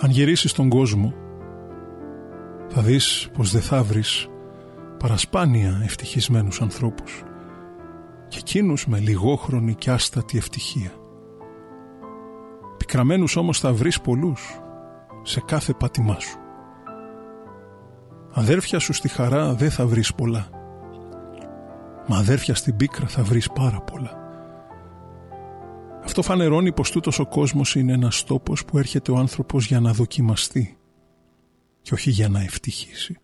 Αν γυρίσεις τον κόσμο, θα δεις πως δεν θα βρεις παρασπάνια ευτυχισμένους ανθρώπους και εκείνους με λιγόχρονη και άστατη ευτυχία. Πικραμένους όμως θα βρεις πολλούς σε κάθε πάτημά σου. Αδέρφια σου στη χαρά δεν θα βρεις πολλά, μα αδέρφια στην πίκρα θα βρεις πάρα πολλά. Αυτό φανερώνει πως τούτος ο κόσμος είναι ένας τόπος που έρχεται ο άνθρωπος για να δοκιμαστεί και όχι για να ευτυχήσει.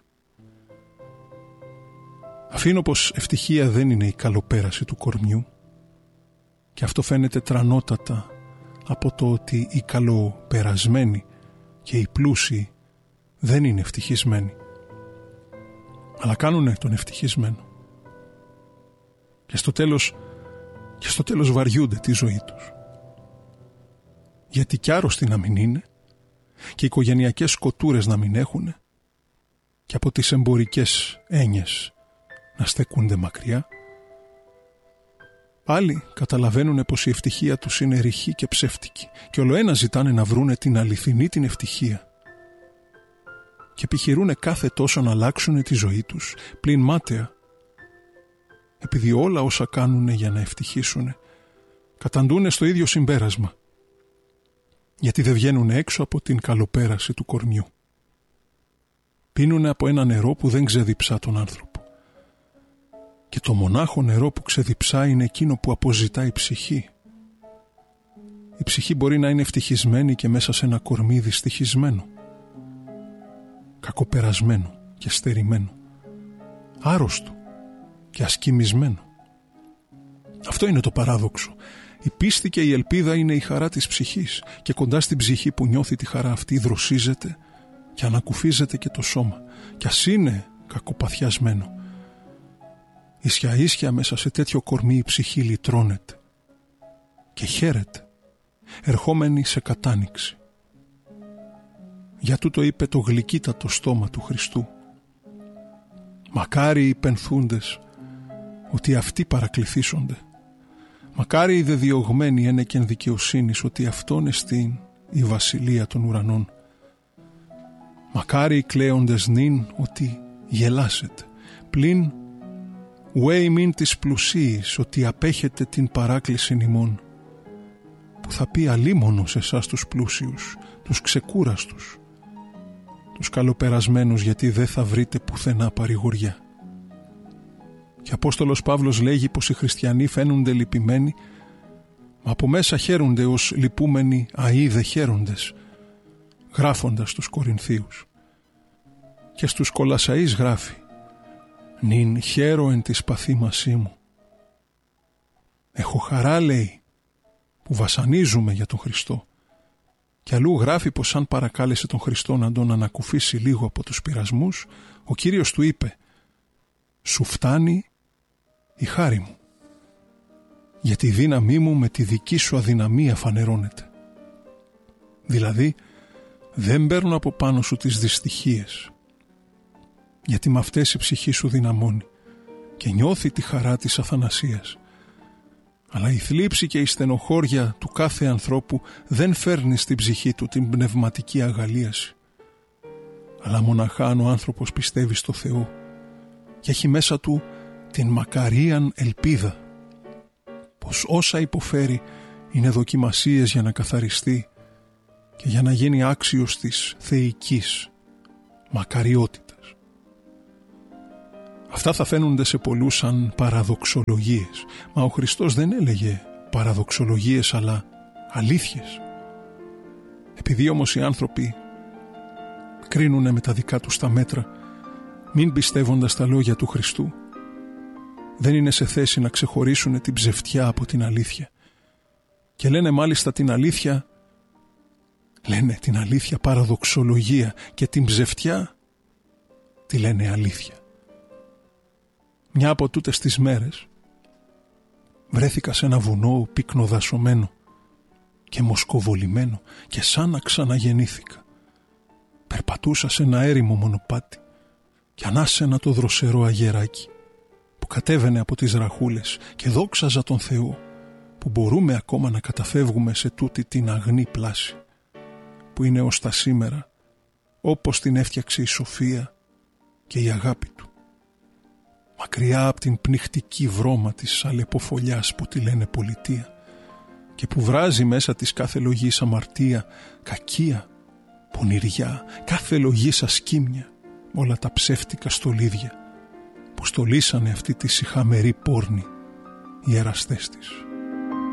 Αφήνω πως ευτυχία δεν είναι η καλοπέραση του κορμιού και αυτό φαίνεται τρανότατα από το ότι οι καλοπερασμένοι και οι πλούσιοι δεν είναι ευτυχισμένοι, αλλά κάνουνε τον ευτυχισμένο και στο τέλος βαριούνται τη ζωή τους. Γιατί κι άρρωστοι να μην είναι και οικογενειακές σκοτούρες να μην έχουνε και από τις εμπορικές έννοιες να στέκουνται μακριά, πάλι καταλαβαίνουνε πως η ευτυχία τους είναι ρηχή και ψεύτικη και ολοένα ζητάνε να βρούνε την αληθινή την ευτυχία και επιχειρούνε κάθε τόσο να αλλάξουνε τη ζωή τους πλην μάταια, επειδή όλα όσα κάνουνε για να ευτυχήσουνε καταντούνε στο ίδιο συμπέρασμα, γιατί δεν βγαίνουνε έξω από την καλοπέραση του κορμιού. Πίνουνε από ένα νερό που δεν ξεδιψά τον άνθρωπο και το μονάχο νερό που ξεδιψά είναι εκείνο που αποζητά η ψυχή. Η ψυχή μπορεί να είναι ευτυχισμένη και μέσα σε ένα κορμί δυστυχισμένο, κακοπερασμένο και στερημένο, άρρωστο και ασκημισμένο. Αυτό είναι το παράδοξο. Η πίστη και η ελπίδα είναι η χαρά της ψυχής και κοντά στην ψυχή που νιώθει τη χαρά αυτή δροσίζεται και ανακουφίζεται και το σώμα κι ας είναι κακοπαθιασμένο. Ίσια ίσια μέσα σε τέτοιο κορμί η ψυχή λυτρώνεται και χαίρεται, ερχόμενη σε κατάνοιξη. Για τούτο είπε το γλυκύτατο στόμα του Χριστού: μακάρι οι πενθούντες ότι αυτοί παρακληθήσονται, μακάρι οι δεδιωγμένοι ένεκεν δικαιοσύνης ότι αυτόν εστίν η βασιλεία των ουρανών, μακάρι οι κλαίοντες νυν ότι γελάσετε, πλην ουέ ημίν της πλουσίης ότι απέχετε την παράκληση ημών, που θα πει αλίμονο σε εσάς τους πλούσιους, τους ξεκούραστους, τους καλοπερασμένους, γιατί δεν θα βρείτε πουθενά παρηγοριά. Και Απόστολος Παύλος λέγει πως οι χριστιανοί φαίνονται λυπημένοι, μα από μέσα χαίρονται ως λυπούμενοι αίδε χαίροντες, γράφοντας στους Κορινθίους. Και στους Κολασσαείς γράφει: νυν χαίρο εν της παθήμασή μου. Έχω χαρά, λέει, που βασανίζουμε για τον Χριστό. Και αλλού γράφει πως αν παρακάλεσε τον Χριστό να τον ανακουφίσει λίγο από τους πειρασμούς, ο Κύριος του είπε: σου φτάνει η χάρη μου, γιατί η δύναμή μου με τη δική σου αδυναμία φανερώνεται. Δηλαδή δεν παίρνω από πάνω σου τις δυστυχίες, γιατί με αυτές η ψυχή σου δυναμώνει και νιώθει τη χαρά της αθανασίας. Αλλά η θλίψη και η στενοχώρια του κάθε ανθρώπου δεν φέρνει στην ψυχή του την πνευματική αγαλίαση, αλλά μοναχά αν ο άνθρωπος πιστεύει στο Θεό και έχει μέσα του την μακαρίαν ελπίδα πως όσα υποφέρει είναι δοκιμασίες για να καθαριστεί και για να γίνει άξιος της θεϊκής μακαριότητας. Αυτά θα φαίνονται σε πολλούς σαν παραδοξολογίες, μα ο Χριστός δεν έλεγε παραδοξολογίες αλλά αλήθειες. Επειδή όμως οι άνθρωποι κρίνουνε με τα δικά τους τα μέτρα, μην πιστεύοντας τα λόγια του Χριστού, δεν είναι σε θέση να ξεχωρίσουν την ψευτιά από την αλήθεια. Και λένε μάλιστα την αλήθεια παραδοξολογία και την ψευτιά τη λένε αλήθεια. Μια από τούτες τις μέρες βρέθηκα σε ένα βουνό πυκνοδασωμένο και μοσκοβολημένο και σαν να ξαναγεννήθηκα. Περπατούσα σε ένα έρημο μονοπάτι και ανάσαινα το δροσερό αγεράκι που κατέβαινε από τις ραχούλες και δόξαζα τον Θεό που μπορούμε ακόμα να καταφεύγουμε σε τούτη την αγνή πλάση, που είναι ως τα σήμερα, όπως την έφτιαξε η σοφία και η αγάπη του. Μακριά από την πνιχτική βρώμα της αλεποφολιάς που τη λένε πολιτεία και που βράζει μέσα της κάθε λογής αμαρτία, κακία, πονηριά, κάθε λογής ασκήμια, όλα τα ψεύτικα στολίδια που στολίσανε αυτή τη σιχαμερή πόρνη οι εραστές της.